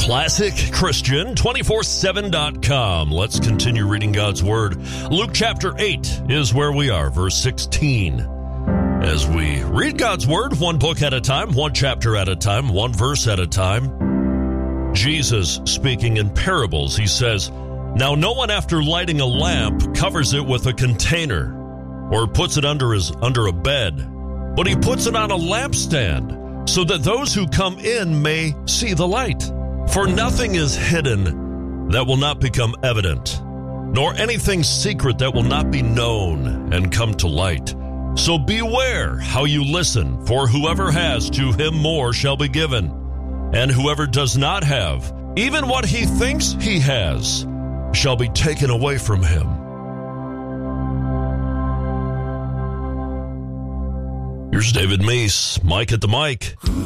ClassicChristian247.com. Let's continue reading God's Word. Luke chapter 8 is where we are, verse 16. As we read God's Word, one book at a time, one chapter at a time, one verse at a time. Jesus speaking in parables, he says, "Now no one after lighting a lamp covers it with a container or puts it under a bed, but he puts it on a lampstand so that those who come in may see the light. For nothing is hidden that will not become evident, nor anything secret that will not be known and come to light. So beware how you listen, for whoever has, to him more shall be given. And whoever does not have, even what he thinks he has, shall be taken away from him." Here's David Meese, Mike at the mic.